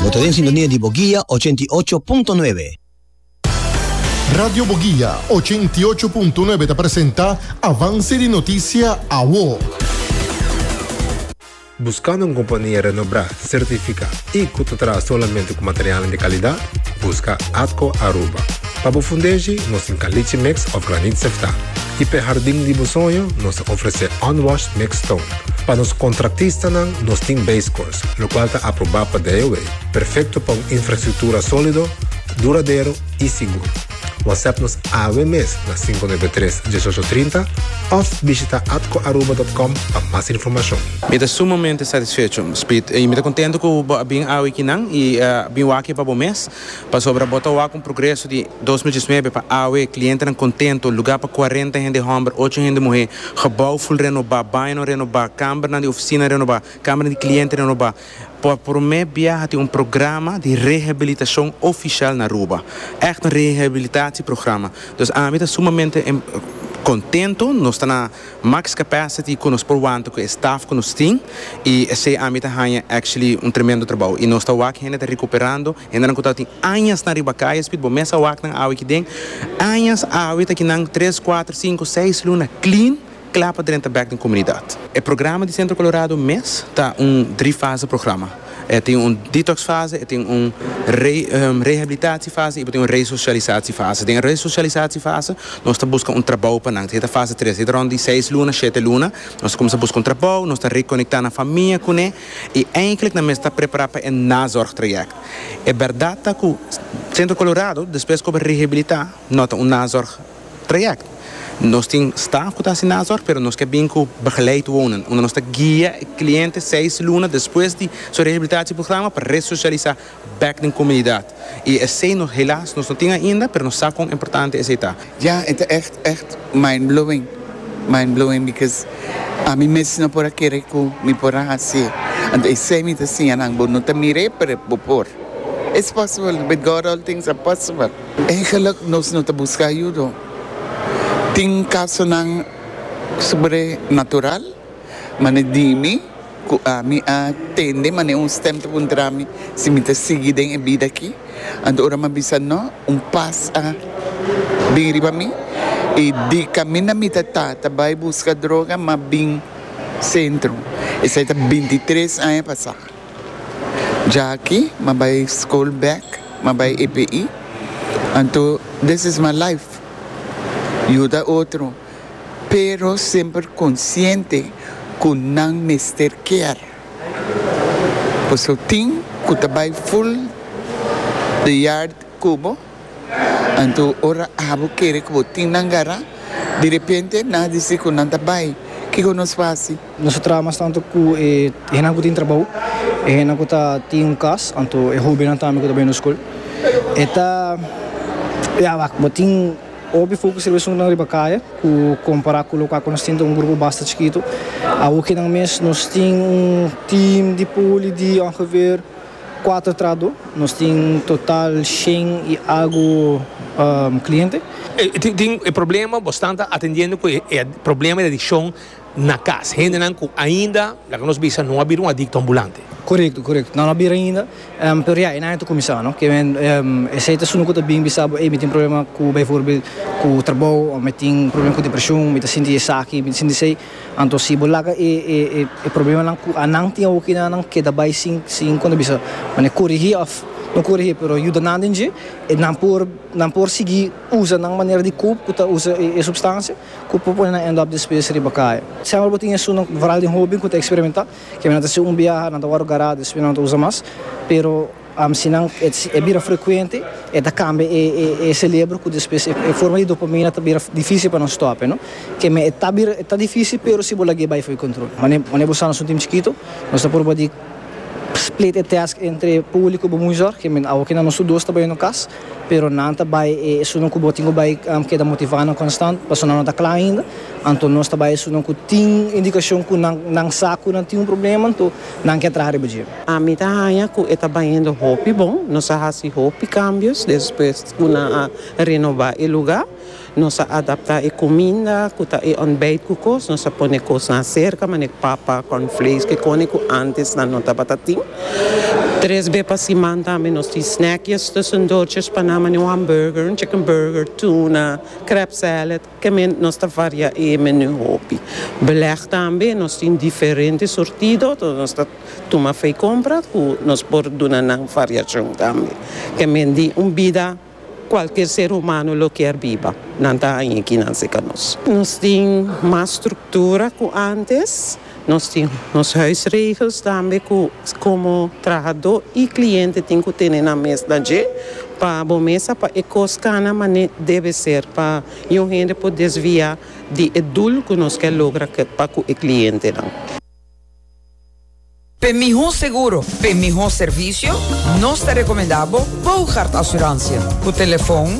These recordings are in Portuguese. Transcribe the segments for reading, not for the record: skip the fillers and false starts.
Voto en sintonía de Boguía 88.9. Radio Boguía 88.9 te presenta Avance de Noticia AWO. Buscando uma companhia renombrada, certificada e que te traz somente com material de qualidade, busca Atco Aruba. Para o fundejo, nós temos caliche mix of granite sefta. E para o jardim de sonho, nós oferecemos on-wash mix stone. Para os contratistas, nós temos base course, o qual está aprovado para DOA. Perfeito para uma infraestrutura sólida, duradouro e seguro. WhatsApp-nos AWMS na 593-1830 ou visita atcoaruba.com para mais informação. Me está sumamente satisfeito, Speed. E me está contente com o bem aqui e bem aqui para o mês. Para sobre botar o progresso de 2019 para AWE, cliente não contente, lugar para 40 gente homem, 8 gente mulher, gebouw full renovar, banho renovar, câmara de oficina renovar, câmara de cliente renovar. Por mim, tem um programa de reabilitação oficial na Aruba. Echt um reabilitatieprogramma. Dus a mim está sumamente contente. Nós estamos na max capacity com os provantes com o staff que nós temos. E esse a mim está actually um tremendo trabalho. E nós estamos aqui ainda recuperando. Ainda não contamos anos na Ribacaia. Speed, bom, mês aqui na água que tem. Anos água que tem 3, 4, 5, 6 lunas clean. Clapa dentro da comunidade. O programa de Centro Colorado MES está drie fase programa. Tem detox fase, tem reabilitatie fase e tem resocializatie fase. Tem resocializatie fase, nós estamos buscando trabalho para nós. Esta fase 3, esta rond de 6 lunas, 7 lunas, nós começamos a buscar trabalho, nós estamos reconectando a família com ele e eigenlijk nós estamos preparados para nazorg traject. É verdade que o Centro Colorado, depois que reabilitar, nota nazorg traject. Nós temos staff que está assim na zorg, mas nós queremos begeleid wonen. Nós estamos guia clientes 6 lunas depois de seu reabilitatieprogramma para resocializar back na comunidade. E assim, helaas, nós não temos ainda, mas nós sabemos quão importante é isso. Ja, het is echt mind-blowing. Mind-blowing, because a mim mesmo por aqui que me por assim. And I say me assim, anang não te mire para por. It's possible. With God, all things are possible. Eigenlijk, nós não te buscar ajuda. Ting kaso ng sobrenatural, manedimi, mi tende, mane stem to pundrami, si mita sige ding ebida ki, ando ora mabisan no, pas bingri pa mi, e di kami na mitata, tabay busca droga, mabing sentro, isa ita 23 anos pasa. Jackie, mabay school back, mabay EPI, anto, this is my life. Ayuda outro, pero sempre consciente que não mister quer. Pois eu tenho que trabalhar full de yard cubo, então ora abo quer que eu tenho nangara, de repente nada disse que não trabalha, que nos faz? Nós trabalhamos tanto que não tem trabalho, não tem casa, então é hobby não também que também na escola. Eta, tem Obi focus serviço na Ribacaia, comparar com o local que nós temos grupo bastante chiquito. Aqui no mês nós temos time de poli de ongeveer 4 trados. Nós temos total 100 e algo clientes. Tem problema bastante atendendo com o problema de adicção na casa. Gente ainda, lá que nós vimos, não havia adicto ambulante. Correto. Não havia ainda, pero ja, in eind começar, não? Que esse é o que bem bisabo, tem problema com, bijvoorbeeld, com o trabalho, ou tem problema com depressão, met senti saque, met senti sei, então se bolaga e problema não tinha o que não que da bai sim quando bisa, mas corrigir of não corrigir, pero ajuda nada em dia, e não por seguir usa na maneira de cupo, que usa a substância, que pode na end up despesa Ribacaia. Se eu botinha isso no varal de hobby que experimentar, que não está viajar, não está garado, não usa mais, pero se não é bira frequente, é da cambia e celebra que despesa é forma de dopamina tá bira difícil para nós stop, não? Que me tá difícil, pero se bola vai foi controle. Mas buscando um time chiquito, nós tá por body split a task entre público e musor, que aqui não sou dois também no caso, pero não também é só não cubotinho vai que dá motivando constante, mas não está claro ainda, então nós também só não tem indicação que não saco não tem problema, então não quer trazer bem. A mim tá aí que está baindo hobby bom, nós fazemos hobby cambios, depois na renovar o lugar. nós adaptar a comida, kuta e ontbijt kukos, nós põe coisas na cerca, mas papa, cornflakes, que cônico antes na nota batatim. 3 vezes por semana também nós temos snackjes tussendoortjes, panama um hamburger, um chicken burger, tuna, crab salad, que nós tá varia e menu hopi. Beleg também nós temos diferentes sortidos, nós tá toma fei compra, nós por dona na variação também. Que di vida qualquer ser humano lo quer viva, não tá aí aqui não se conosco. Nós temos mais estrutura que antes. Nós temos huisregels também como trabalhador e cliente tem que ter na mesa para a mesa para ecoscana, mas deve ser para a gente poder desviar de edul que nós quer lograr para o cliente não. Para mejor seguro, para mejor servicio, nos te recomendamos Bouchard Assurantia. Con teléfono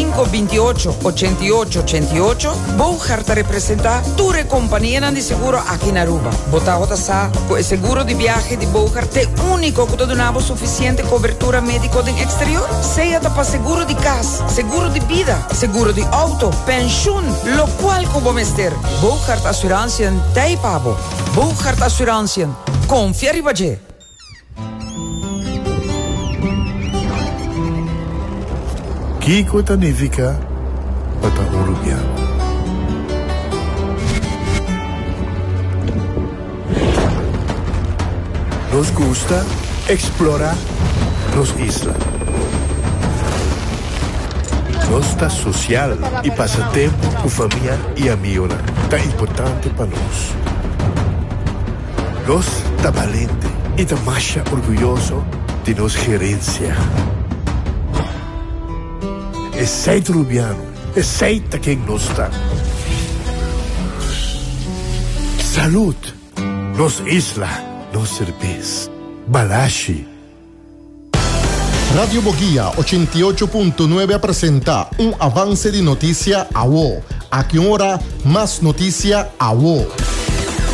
528-8888, Bouchard te representa tu compañía de seguro aquí en Aruba. Botado sa, con el seguro de viaje de Bouchard, te único que te donamos suficiente cobertura médica del exterior. Sea para seguro de casa, seguro de vida, seguro de auto, pensión, lo cual como mester. Bouchard Assurantia te pavo. Bouchard Assurantia. Confia Ribaje. Kiko Tanifica para Uruguay. Nos gusta explorar las islas. Nos está social y pasatiempo con familia y amigos. Tan importante para nosotros. Nos está valiente y está más orgulloso de nuestra gerencia. Es seito rubiano, es seita quien nos está. Salud, nos isla, nos cerveza. Balashi. Radio Boguía 88.9 presenta un avance de noticia a WO. A qué hora más noticia a WO.